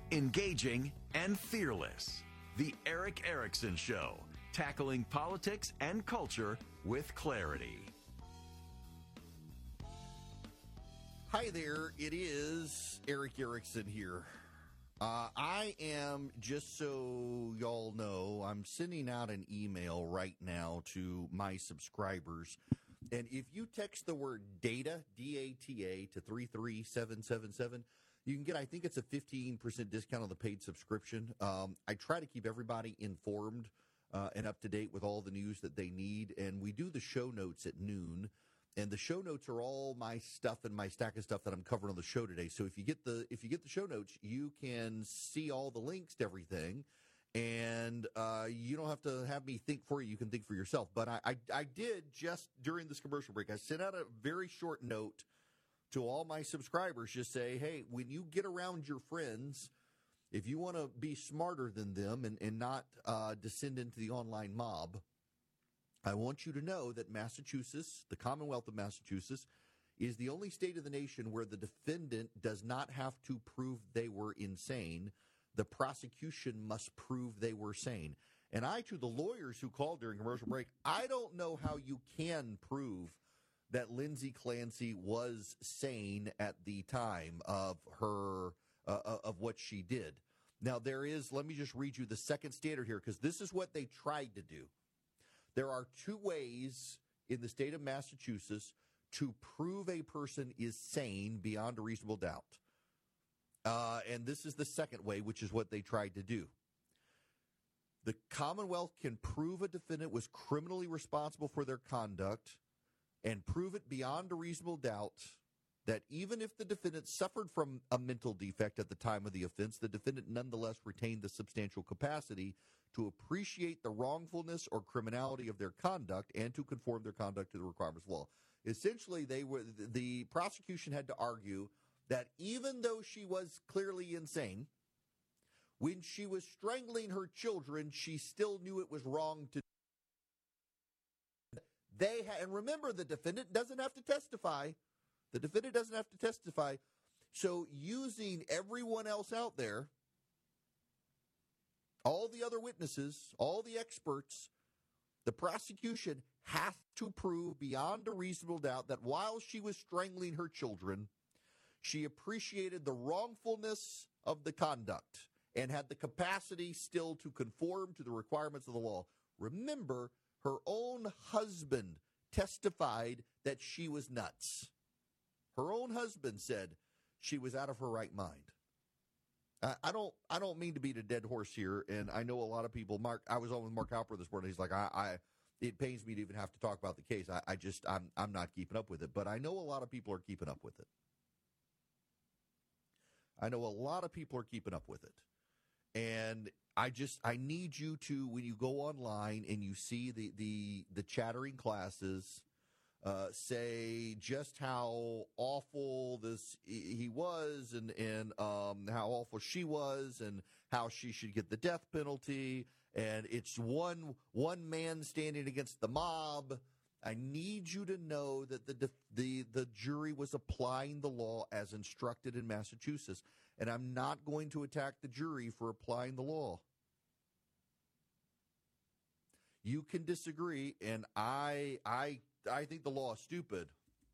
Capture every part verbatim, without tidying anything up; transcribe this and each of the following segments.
Engaging and fearless. The Erick Erickson Show, tackling politics and culture with clarity. Hi there, it is Erick Erickson here. Uh, I am, just so y'all know, I'm sending out an email right now to my subscribers. And if you text the word DATA, D A T A, to three three seven seven seven, you can get, I think it's a fifteen percent discount on the paid subscription. Um, I try to keep everybody informed uh, and up to date with all the news that they need. And we do the show notes at noon. And the show notes are all my stuff and my stack of stuff that I'm covering on the show today. So if you get the if you get the show notes, you can see all the links to everything. And uh, you don't have to have me think for you. You can think for yourself. But I, I, I did just during this commercial break, I sent out a very short note to all my subscribers. Just say, hey, when you get around your friends, if you want to be smarter than them and, and not uh, descend into the online mob, I want you to know that Massachusetts, the Commonwealth of Massachusetts, is the only state of the nation where the defendant does not have to prove they were insane. The prosecution must prove they were sane. And I, to the lawyers who called during commercial break, I don't know how you can prove that Lindsay Clancy was sane at the time of her uh, of what she did. Now, there is, let me just read you the second standard here, because this is what they tried to do. There are two ways in the state of Massachusetts to prove a person is sane beyond a reasonable doubt. Uh, and this is the second way, which is what they tried to do. The Commonwealth can prove a defendant was criminally responsible for their conduct and prove it beyond a reasonable doubt that even if the defendant suffered from a mental defect at the time of the offense, the defendant nonetheless retained the substantial capacity to appreciate the wrongfulness or criminality of their conduct and to conform their conduct to the requirements of law. Essentially, they were the prosecution had to argue that even though she was clearly insane, when she was strangling her children, she still knew it was wrong to do. They ha- and remember, the defendant doesn't have to testify. The defendant doesn't have to testify. So using everyone else out there, all the other witnesses, all the experts, the prosecution has to prove beyond a reasonable doubt that while she was strangling her children, she appreciated the wrongfulness of the conduct and had the capacity still to conform to the requirements of the law. Remember, her own husband testified that she was nuts. Her own husband said she was out of her right mind. I, I don't I don't mean to beat a dead horse here, and I know a lot of people, Mark, I was on with Mark Halper this morning. He's like, I, I it pains me to even have to talk about the case. I, I just, I'm I'm not keeping up with it. But I know a lot of people are keeping up with it. I know a lot of people are keeping up with it. And I just, I need you to, when you go online and you see the, the, the chattering classes, uh, say just how awful this he was and, and um, how awful she was and how she should get the death penalty. And it's one one man standing against the mob. I need you to know that the the the jury was applying the law as instructed in Massachusetts, and I'm not going to attack the jury for applying the law. You can disagree, and I I I think the law is stupid.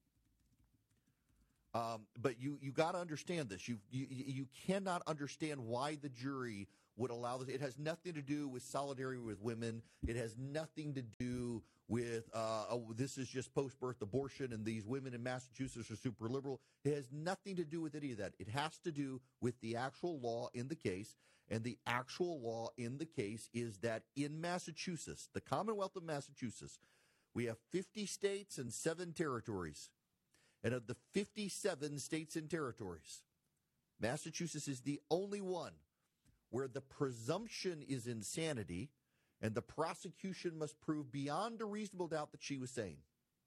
Um, but you you got to understand this. You, you you cannot understand why the jury would allow this. It has nothing to do with solidarity with women. It has nothing to do with uh, oh, this is just post-birth abortion and these women in Massachusetts are super liberal. It has nothing to do with any of that. It has to do with the actual law in the case. And the actual law in the case is that in Massachusetts, the Commonwealth of Massachusetts, we have fifty states and seven territories. And of the fifty-seven states and territories, Massachusetts is the only one where the presumption is insanity and the prosecution must prove beyond a reasonable doubt that she was sane.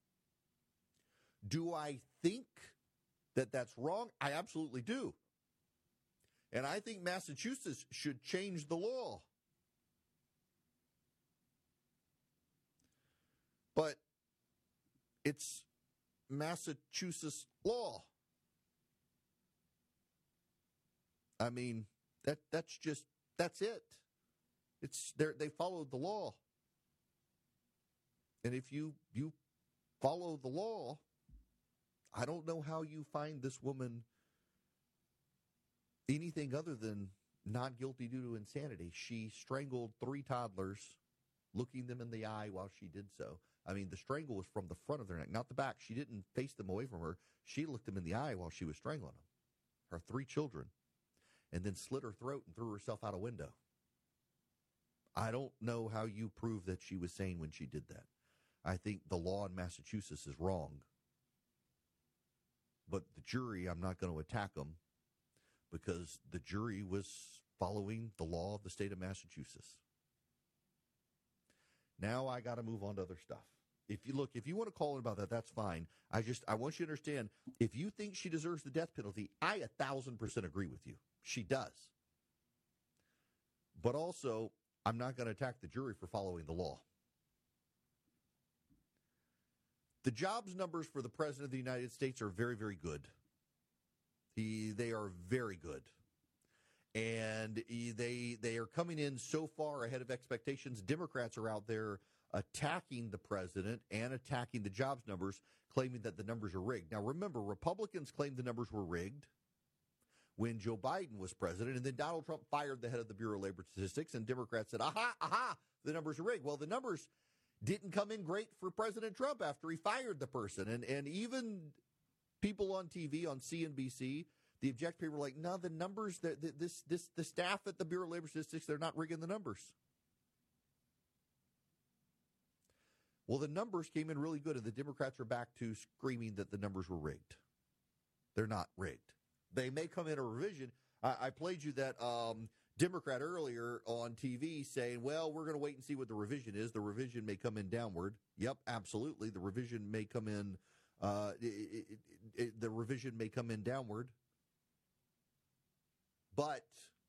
Do I think that that's wrong? I absolutely do. And I think Massachusetts should change the law. But it's Massachusetts law. I mean, That that's just that's it. It's they they followed the law. And if you you follow the law, I don't know how you find this woman anything other than not guilty due to insanity. She strangled three toddlers, looking them in the eye while she did so. I mean, the strangle was from the front of their neck, not the back. She didn't face them away from her. She looked them in the eye while she was strangling them, her three children, and then slit her throat and threw herself out a window. I don't know how you prove that she was sane when she did that. I think the law in Massachusetts is wrong. But the jury, I'm not going to attack them because the jury was following the law of the state of Massachusetts. Now I got to move on to other stuff. If you look, if you want to call in about that, that's fine. I just, I want you to understand, if you think she deserves the death penalty, I a thousand percent agree with you. She does. But also, I'm not going to attack the jury for following the law. The jobs numbers for the President of the United States are very, very good. He, they are very good. And he, they they are coming in so far ahead of expectations. Democrats are out there attacking the president and attacking the jobs numbers, claiming that the numbers are rigged. Now, remember, Republicans claimed the numbers were rigged when Joe Biden was president, and then Donald Trump fired the head of the Bureau of Labor Statistics, and Democrats said, aha, aha, the numbers are rigged. Well, the numbers didn't come in great for President Trump after he fired the person. And, and even people on T V, on C N B C, the object people were like, no, the numbers, the, the, this, this, the staff at the Bureau of Labor Statistics, they're not rigging the numbers. Well, the numbers came in really good, and the Democrats are back to screaming that the numbers were rigged. They're not rigged. They may come in a revision. I, I played you that um, Democrat earlier on T V saying, well, we're going to wait and see what the revision is. The revision may come in downward. Yep, absolutely. The revision may come in, uh, it, it, it, the revision may come in downward. But,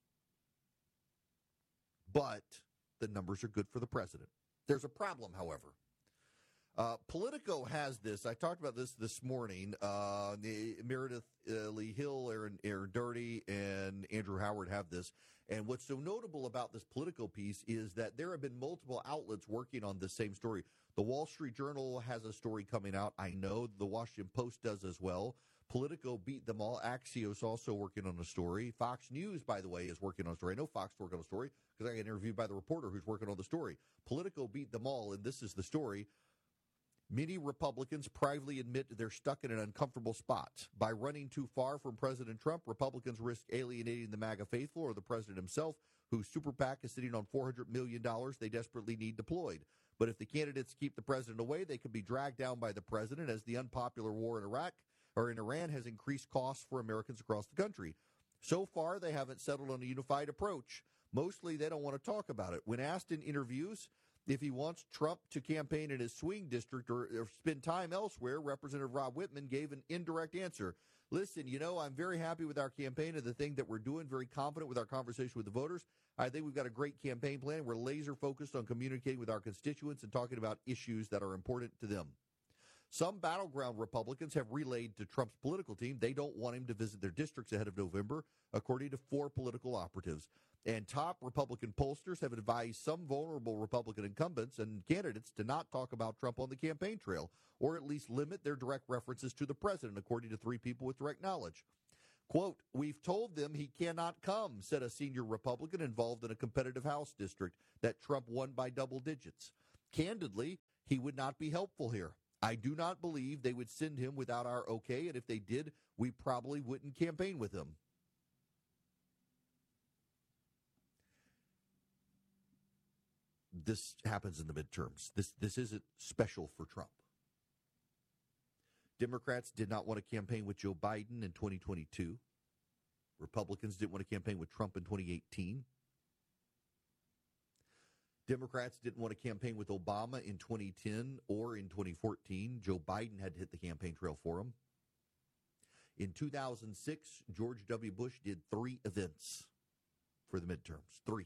but the numbers are good for the president. There's a problem, however. Uh, Politico has this. I talked about this this morning. Uh, the, Meredith uh, Lee Hill, Aaron, Aaron Doherty, and Andrew Howard have this. And what's so notable about this Politico piece is that there have been multiple outlets working on this same story. The Wall Street Journal has a story coming out. I know the Washington Post does as well. Politico beat them all. Axios also working on a story. Fox News, by the way, is working on a story. I know Fox is working on a story because I got interviewed by the reporter who's working on the story. Politico beat them all, and this is the story. Many Republicans privately admit they're stuck in an uncomfortable spot. By running too far from President Trump, Republicans risk alienating the MAGA faithful or the president himself, whose super PAC is sitting on four hundred million dollars they desperately need deployed. But if the candidates keep the president away, they could be dragged down by the president, as the unpopular war in Iraq or in Iran has increased costs for Americans across the country. So far, they haven't settled on a unified approach. Mostly, they don't want to talk about it. When asked in interviews if he wants Trump to campaign in his swing district or, or spend time elsewhere, Representative Rob Whitman gave an indirect answer. Listen, you know, I'm very happy with our campaign and the thing that we're doing, very confident with our conversation with the voters. I think we've got a great campaign plan. We're laser focused on communicating with our constituents and talking about issues that are important to them. Some battleground Republicans have relayed to Trump's political team they don't want him to visit their districts ahead of November, according to four political operatives. And top Republican pollsters have advised some vulnerable Republican incumbents and candidates to not talk about Trump on the campaign trail, or at least limit their direct references to the president, according to three people with direct knowledge. Quote, we've told them he cannot come, said a senior Republican involved in a competitive House district that Trump won by double digits. Candidly, he would not be helpful here. I do not believe they would send him without our okay, and if they did, we probably wouldn't campaign with him. This happens in the midterms. This this isn't special for Trump. Democrats did not want to campaign with Joe Biden in twenty twenty-two. Republicans didn't want to campaign with Trump in twenty eighteen. Democrats didn't want to campaign with Obama in twenty ten or in twenty fourteen. Joe Biden had to hit the campaign trail for him. In two thousand six, George W. Bush did three events for the midterms. Three.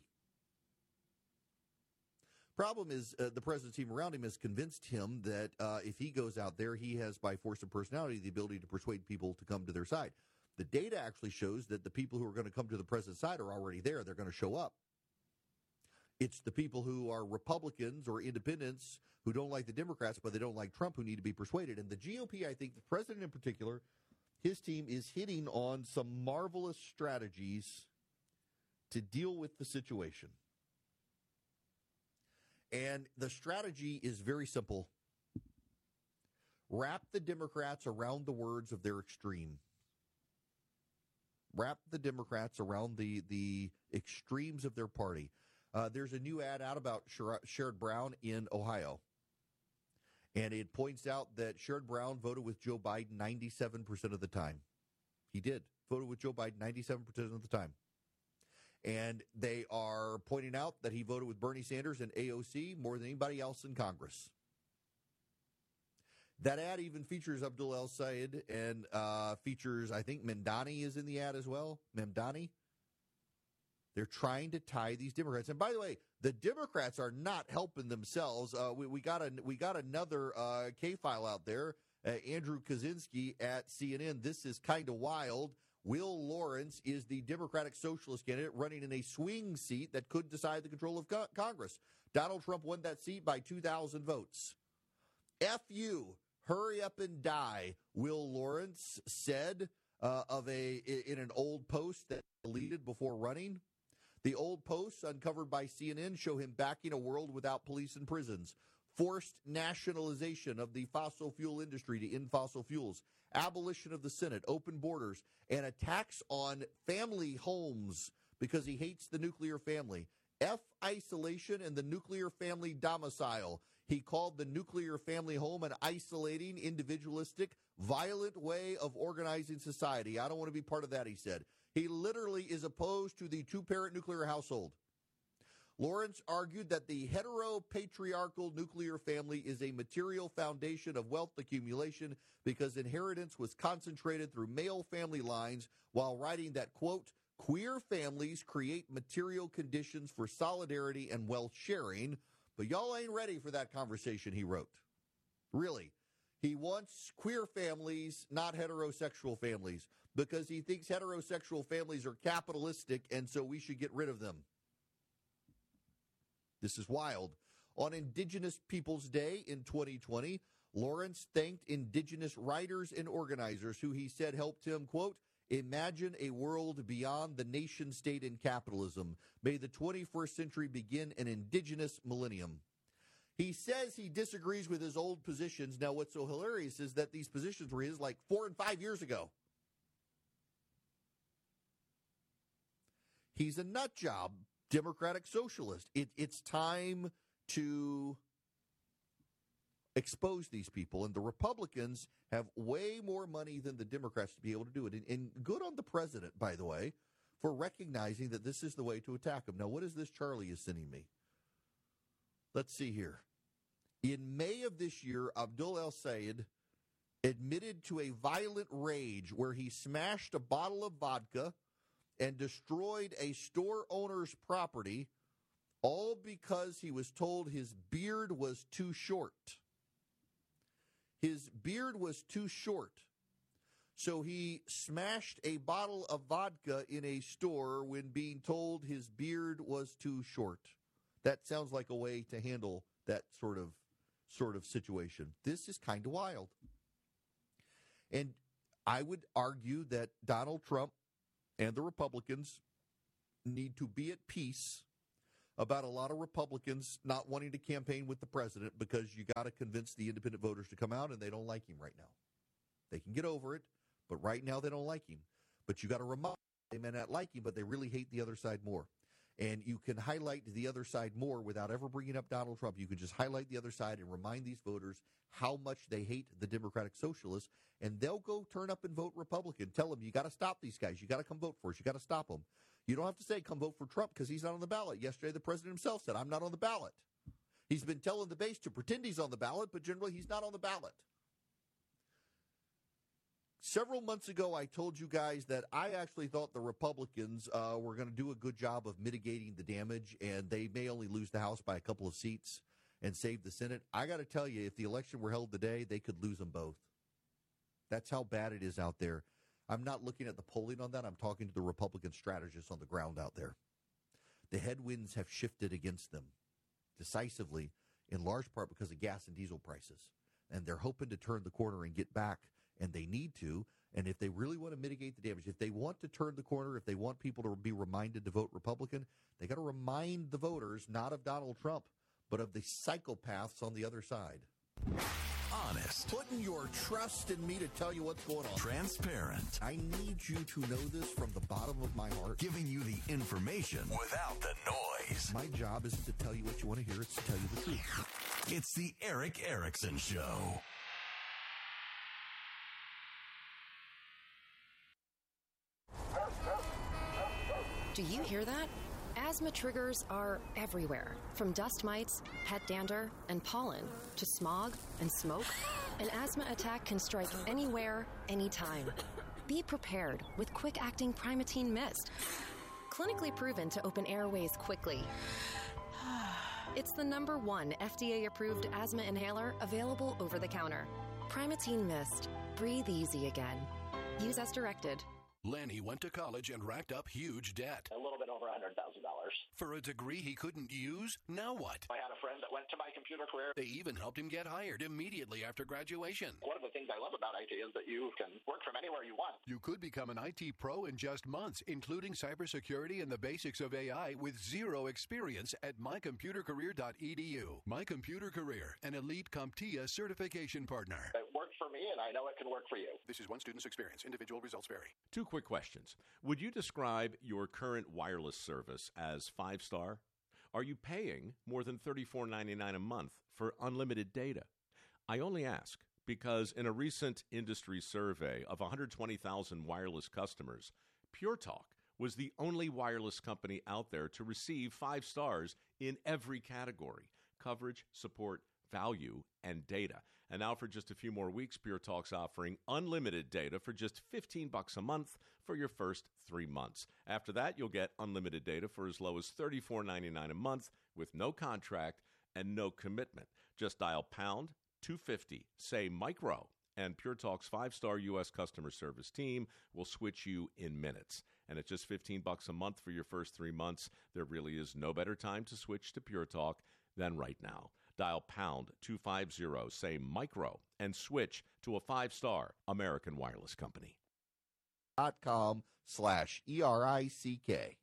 Problem is, uh, the president's team around him has convinced him that uh, if he goes out there, he has, by force of personality, the ability to persuade people to come to their side. The data actually shows that the people who are going to come to the president's side are already there. They're going to show up. It's the people who are Republicans or independents who don't like the Democrats, but they don't like Trump, who need to be persuaded. And the G O P, I think the president in particular, his team is hitting on some marvelous strategies to deal with the situation. And the strategy is very simple. Wrap the Democrats around the words of their extreme. Wrap the Democrats around the, the extremes of their party. Uh, there's a new ad out about Sher- Sherrod Brown in Ohio. And it points out that Sherrod Brown voted with Joe Biden ninety-seven percent of the time. He did. Voted with Joe Biden ninety-seven percent of the time. And they are pointing out that he voted with Bernie Sanders and A O C more than anybody else in Congress. That ad even features Abdul El Sayed and uh, features, I think, Mamdani is in the ad as well. Mamdani. They're trying to tie these Democrats. And by the way, the Democrats are not helping themselves. Uh, we, we got a, we got another uh, K-file out there, uh, Andrew Kaczynski at C N N. This is kind of wild. Will Lawrence is the Democratic Socialist candidate running in a swing seat that could decide the control of co- Congress. Donald Trump won that seat by two thousand votes. F you. Hurry up and die, Will Lawrence said uh, of a in an old post that deleted before running. The old posts uncovered by C N N show him backing a world without police and prisons, forced nationalization of the fossil fuel industry to end fossil fuels, abolition of the Senate, open borders, and a tax on family homes because he hates the nuclear family. F isolation and the nuclear family domicile. He called the nuclear family home an isolating, individualistic, violent way of organizing society. I don't want to be part of that, he said. He literally is opposed to the two-parent nuclear household. Lawrence argued that the heteropatriarchal nuclear family is a material foundation of wealth accumulation because inheritance was concentrated through male family lines, while writing that, quote, queer families create material conditions for solidarity and wealth sharing. But y'all ain't ready for that conversation, he wrote. Really. He wants queer families, not heterosexual families, because he thinks heterosexual families are capitalistic, and so we should get rid of them. This is wild. On Indigenous Peoples Day in twenty twenty, Lawrence thanked Indigenous writers and organizers who he said helped him, quote, imagine a world beyond the nation state and capitalism. May the twenty-first century begin an indigenous millennium. He says he disagrees with his old positions. Now, what's so hilarious is that these positions were his like four and five years ago. He's a nut job, Democratic socialist. It, it's time to expose these people. And the Republicans have way more money than the Democrats to be able to do it. And, and good on the president, by the way, for recognizing that this is the way to attack him. Now, what is this Charlie is sending me? Let's see here. In May of this year, Abdul El Sayed admitted to a violent rage where he smashed a bottle of vodka and destroyed a store owner's property, all because he was told his beard was too short. His beard was too short. So he smashed a bottle of vodka in a store when being told his beard was too short. That sounds like a way to handle that sort of sort of situation. This is kind of wild. And I would argue that Donald Trump and the Republicans need to be at peace about a lot of Republicans not wanting to campaign with the president because you got to convince the independent voters to come out, and they don't like him right now. They can get over it, but right now they don't like him. But you got to remind them they may not like him, but they really hate the other side more. And you can highlight the other side more without ever bringing up Donald Trump. You can just highlight the other side and remind these voters how much they hate the Democratic Socialists, and they'll go turn up and vote Republican. Tell them, you got to stop these guys. You got to come vote for us. You got to stop them. You don't have to say, come vote for Trump because he's not on the ballot. Yesterday, the president himself said, I'm not on the ballot. He's been telling the base to pretend he's on the ballot, but generally he's not on the ballot. Several months ago, I told you guys that I actually thought the Republicans uh, were going to do a good job of mitigating the damage, and they may only lose the House by a couple of seats and save the Senate. I got to tell you, if the election were held today, they could lose them both. That's how bad it is out there. I'm not looking at the polling on that. I'm talking to the Republican strategists on the ground out there. The headwinds have shifted against them decisively, in large part because of gas and diesel prices. And they're hoping to turn the corner and get back, and they need to. And if they really want to mitigate the damage, if they want to turn the corner, if they want people to be reminded to vote Republican, they got to remind the voters not of Donald Trump, but of the psychopaths on the other side. Honest. Putting your trust in me to tell you what's going on. Transparent. I need you to know this from the bottom of my heart. Giving you the information without the noise. My job isn't to tell you what you want to hear. It's to tell you the truth. It's the Erick Erickson Show. Do you hear that? Asthma triggers are everywhere, from dust mites, pet dander, and pollen, to smog and smoke. An asthma attack can strike anywhere, anytime. Be prepared with quick-acting Primatene Mist. Clinically proven to open airways quickly. It's the number one F D A-approved asthma inhaler available over the counter. Primatene Mist. Breathe easy again. Use as directed. Lenny went to college and racked up huge debt. A little bit over one hundred thousand dollars. For a degree he couldn't use? Now what? I had a friend that went to My Computer Career. They even helped him get hired immediately after graduation. One of the things I love about I T is that you can work from anywhere you want. You could become an I T pro in just months, including cybersecurity and the basics of A I with zero experience at my computer career dot e d u. My Computer Career, an elite CompTIA certification partner. It worked for me, and I know it can work for you. This is one student's experience. Individual results vary. Two quick questions. Would you describe your current wireless service as five-star? Are you paying more than thirty-four ninety-nine a month for unlimited data? I only ask because in a recent industry survey of one hundred twenty thousand wireless customers, Pure Talk was the only wireless company out there to receive five stars in every category: coverage, support, value, and data. And now for just a few more weeks, Pure Talk's offering unlimited data for just fifteen bucks a month for your first three months. After that, you'll get unlimited data for as low as thirty-four ninety-nine a month with no contract and no commitment. Just dial pound two fifty, say micro, and Pure Talk's five-star U S customer service team will switch you in minutes. And at just fifteen bucks a month for your first three months, there really is no better time to switch to Pure Talk than right now. Dial pound two fifty, say micro, and switch to a five-star American wireless company. Dot com slash E R I C K.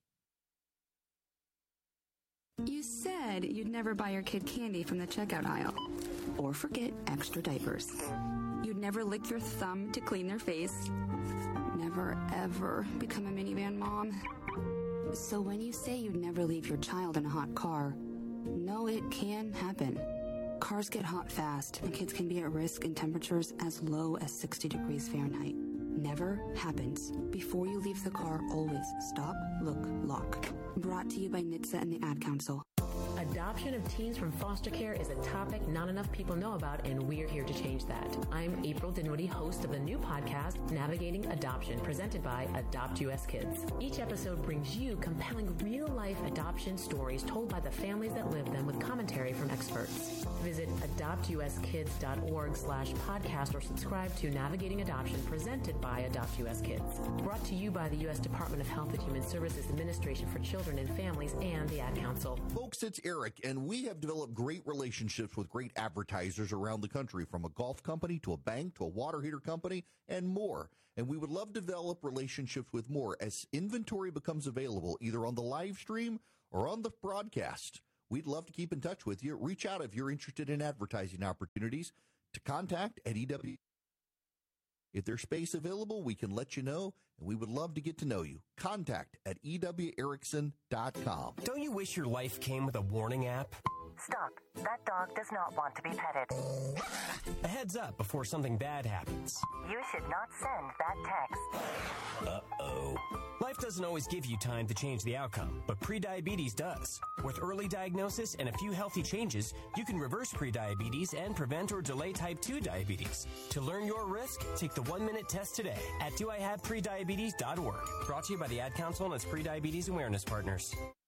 You said you'd never buy your kid candy from the checkout aisle or forget extra diapers. You'd never lick your thumb to clean their face. Never, ever become a minivan mom. So when you say you'd never leave your child in a hot car, no, it can happen. Cars get hot fast, and kids can be at risk in temperatures as low as sixty degrees Fahrenheit. Never happens. Before you leave the car, always stop, look, lock. Brought to you by N H T S A and the Ad Council. Adoption of teens from foster care is a topic not enough people know about, and we're here to change that. I'm April Dinwiddie, host of the new podcast, Navigating Adoption, presented by Adopt U S Kids. Each episode brings you compelling real-life adoption stories told by the families that live them with commentary from experts. Visit adopt u s kids dot org slash podcast or subscribe to Navigating Adoption, presented by Adopt U S Kids. Brought to you by the U S Department of Health and Human Services Administration for Children and Families and the Ad Council. Folks, it's Eric, and we have developed great relationships with great advertisers around the country, from a golf company to a bank to a water heater company and more. And we would love to develop relationships with more as inventory becomes available, either on the live stream or on the broadcast. We'd love to keep in touch with you. Reach out if you're interested in advertising opportunities to contact at E W. If there's space available, we can let you know, and we would love to get to know you. Contact at E W Erickson dot com. Don't you wish your life came with a warning app? Stop. That dog does not want to be petted. A heads up before something bad happens. You should not send that text. Uh-oh. Life doesn't always give you time to change the outcome, but prediabetes does. With early diagnosis and a few healthy changes, you can reverse prediabetes and prevent or delay type two diabetes. To learn your risk, take the one-minute test today at do I have prediabetes dot org. Brought to you by the Ad Council and its Prediabetes Awareness Partners.